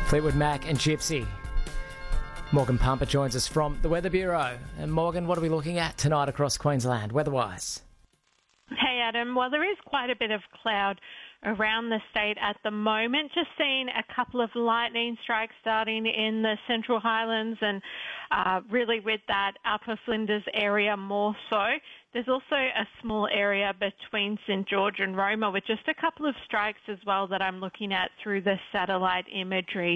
Fleetwood Mac and Gypsy. Morgan Pumper joins us from the Weather Bureau. And Morgan, what are we looking at tonight across Queensland, weather-wise? Hey Adam, well there is quite a bit of cloud around the state at the moment. Just seeing a couple of lightning strikes starting in the Central Highlands and really with that Upper Flinders area more so. There's also a small area between St George and Roma with just a couple of strikes as well that I'm looking at through the satellite imagery.